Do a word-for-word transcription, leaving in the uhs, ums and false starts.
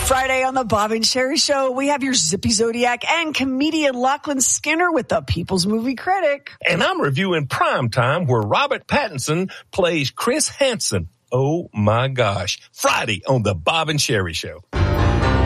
Friday on the Bob and Sherry Show, we have your Zippy Zodiac and comedian Lachlan Skinner with the People's Movie Critic. And I'm reviewing Primetime, where Robert Pattinson plays Chris Hansen. Oh, my gosh. Friday on the Bob and Sherry Show.